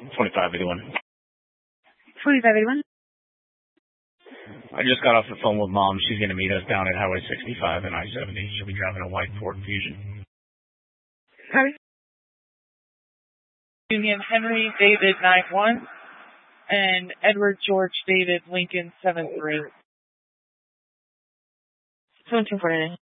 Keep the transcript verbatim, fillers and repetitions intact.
twenty-five eighty-one. twenty-five eighty-one. I just got off the phone with Mom. She's going to meet us down at Highway sixty-five and I seventy. She'll be driving a white Ford Fusion. Copy. Union Henry David nine one and Edward George David Lincoln seven three. seventeen forty-nine.